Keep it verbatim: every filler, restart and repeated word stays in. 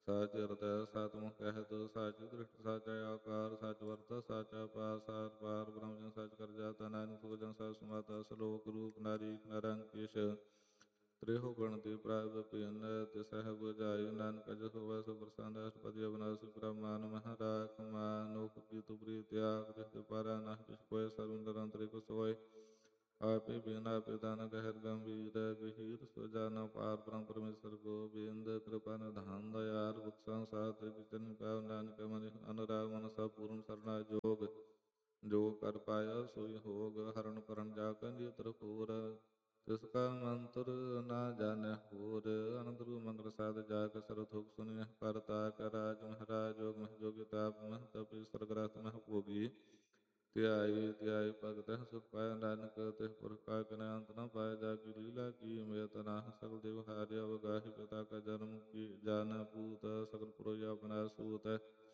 ਸਚ ਹਿਰਦੈ ਸਚ ਮੁਖ ਕਹਿਤ, ਸਚ ਦ੍ਰਿਸ਼ਟ ਸਚ ਆਕਾਰ, ਸਚ ਵਰਤੈ ਸਚ ਅਪਾਰ, ਸਚ ਪਾਰ ਬ੍ਰਹਮ ਜਨ ਸਚ ਕਰ ਜਾਤਾ, ਨਾਨਕ ਸੋ ਜਨ ਸਚ ਸਮਾਤਾ। ਸਲੋਕ ਰੂਪ ਨਾਰੀ ਨਰੰਕੇਸ਼, ਤ੍ਰਿਹੁ ਗੁਣ ਦੀ ਪ੍ਰਭ ਪਿਨ ਤਿਸਹਿ ਬੁਝਾਈ, ਨਾਨਕ ਜਸ ਹੋਵੈ ਸੋ ਪ੍ਰਸੰਨ। ਅਸ਼ਟਪਦੀ ਅਬਿਨਾਸੀ ਬ੍ਰਹਮਾਨ ਮਹਿ ਰਾਖ, ਮਾਨੁਖ ਕੀ ਤੁਬਰੀ ਤਿਆਗ, ਤਿਸ ਤੇ ਪਾਰੈ ਨਾਹਿ ਤਿਸ ਕੋਇ, ਸਰਬ ਨਿਰੰਤਰਿ ਸੋਇ। ਆਪੇ ਬਿਨ ਆਪੇ ਦਾਨ ਗਹਿਰ ਗੰਭੀਰ, ਗਹੀਰ ਸੋ ਜਾਨੈ ਪਾਰ ਬ੍ਰਹਮ ਪਰਮੇਸ਼ਰ ਗੋਬਿੰਦ। ਕਿਰਪਾ ਨਿਧਾਨ ਦਇਆਲ ਬੁਖ ਸੰਸਾਰ ਤ੍ਰਿ ਚਰਨ ਪਾਵ, ਨਾਨਕ ਮਨਿ ਅਨੁਰਾਗ ਮਨ ਸਭ ਪੂਰਨ ਸਰਨਾ ਜੋਗ। ਜੋ ਕਰ ਪਾਇਆ ਸੋਈ ਹੋਗ, ਹਰਨ ਪਰਣ ਜਾ ਕੈ ਨੇਤਰ ਫੂਰ, ਤਿਸ ਕਾ ਮੰਤਰ ਨਾ ਜਾਣੈ ਹੋਰ। ਅਨੰਦ ਰੂਪ ਮੰਗਲ ਸਾਧ ਜਾ ਕੇ ਸਰਬ ਥੁਕ ਸੁਨਿਐ, ਕਰਤਾ ਕੈ ਰਾਜ ਮਹਾਰਾਜ ਜੋਗ ਮਹਿ ਜੋਗੀ, ਤਾਪ ਮਹਿ ਤਪੀ ਸਰਗਰਾਤ ਮਹਿ ਭੋਗੀ। ਧਿਆਈ ਧਿਆਈ ਭਗਤਿ ਸੁਖ ਪਾਇਆ, ਨਾਨਕ ਤਿਸ ਪੁਰਖ ਕਾ ਬਿਨੈ ਅੰਤ ਨ ਪਾਇਆ। ਜਾ ਕੀ ਲੀਲਾ ਕੀਮਿ ਤਨਾਹ, ਸਗਲ ਦੇਵ ਹਾਰਿ ਅਵਗਾਹੀ, ਪਿਤਾ ਕਾ ਜਨਮ ਕੀ ਜਾਣੈ ਭੂਤ, ਸਗਲ ਪੁਰਖ ਆਪਨਾ ਸੂਤ।